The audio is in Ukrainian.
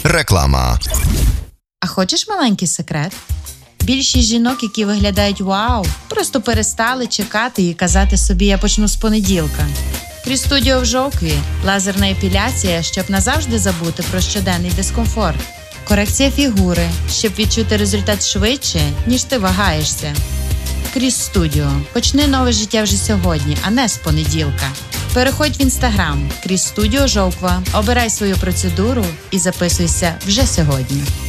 Реклама. А хочеш маленький секрет? Більшість жінок, які виглядають вау, просто перестали чекати і казати собі «я почну з понеділка». Кріс Studio в Жовкві – лазерна епіляція, щоб назавжди забути про щоденний дискомфорт. Корекція фігури, щоб відчути результат швидше, ніж ти вагаєшся. Кріс Studio. Почни нове життя вже сьогодні, а не з понеділка. Переходь в Instagram Кріс Studio Жовква, обирай свою процедуру і записуйся вже сьогодні.